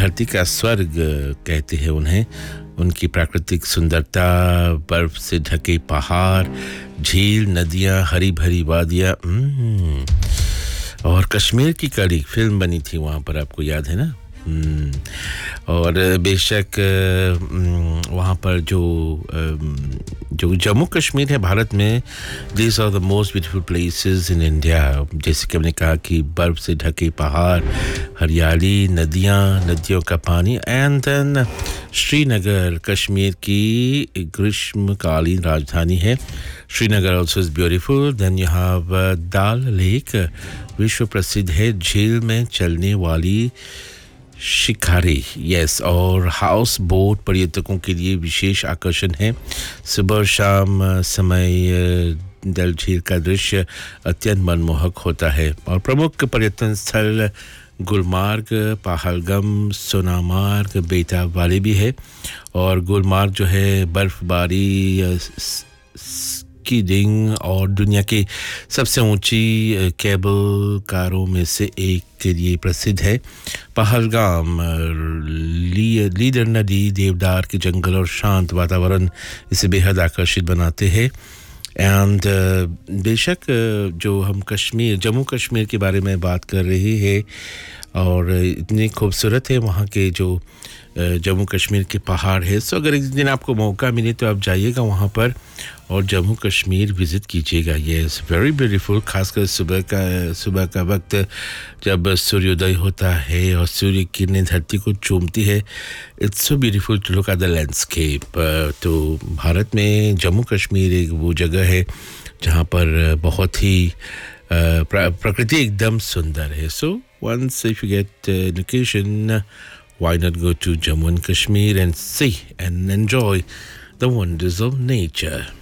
धरती का स्वर्ग कहते हैं उन्हें। उनकी प्राकृतिक सुंदरता, बर्फ से ढके पहाड़, झील, नदियां, हरी भरी वादियां। और कश्मीर की कड़ी फिल्म बनी थी वहाँ पर, आपको याद है ना? और बेशक वहाँ पर जो जम्मू कश्मीर है भारत में, this are the most beautiful places in India. जैसे कि हमने कहा कि बर्फ़ से ढके पहाड़, हरियाली, नदियों का पानी। एंड देन श्रीनगर कश्मीर की ग्रीष्मकालीन राजधानी है। Srinagar also is beautiful. Then you have dal lake, विश्व प्रसिद्ध है झील में चलने वाली शिकारी। यस, और हाउस बोट पर्यटकों के लिए विशेष आकर्षण है। सुबह शाम समय डल झील का दृश्य अत्यंत मनमोहक होता है। और प्रमुख पर्यटन स्थल गुलमार्ग, पहलगाम, सोनामार्ग, बेटा वाले भी है। और गुलमार्ग जो है बर्फबारी, स्कीइंग और दुनिया की सबसे ऊंची केबल कारों में से एक के लिए प्रसिद्ध है। पहलगाम लीडर नदी, देवदार के जंगल और शांत वातावरण इसे बेहद आकर्षित बनाते हैं। एंड बेशक जो हम जम्मू कश्मीर के बारे में बात कर रहे हैं, और इतनी खूबसूरत है वहाँ के जो जम्मू कश्मीर के पहाड़ है। सो अगर एक दिन आपको मौका मिले तो आप जाइएगा वहाँ पर और जम्मू कश्मीर विज़िट कीजिएगा। ये वेरी ब्यूटीफुल, खासकर सुबह का वक्त जब सूर्योदय होता है और सूर्य किरणें धरती को चूमती है। It's so beautiful to look at the landscape. तो भारत में जम्मू कश्मीर एक वो जगह है जहाँ पर बहुत ही प्रकृति एकदम सुंदर है। सो once if you get an occasion, why not go to Jammu and Kashmir and see and enjoy the wonders of nature.